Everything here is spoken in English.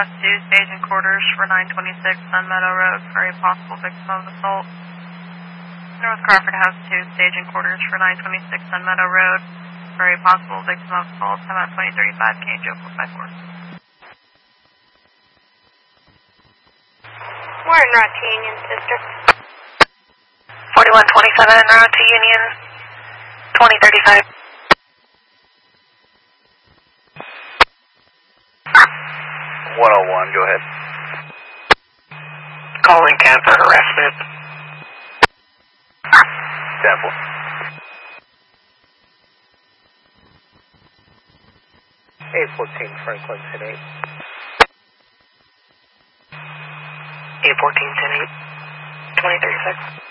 has 2 staging quarters for 926 Sun Meadow Road for a possible victim of assault. North Crawford has 2 staging quarters for 926 Sun Meadow Road for a possible victim of assault. Time at 2035, KJ 454. We're en route to Union, sister. 4127 en route to Union, 2035. 101, go ahead. Calling Cat for harassment. 10-4. Franklin 10-8. 814-10-8, 2036.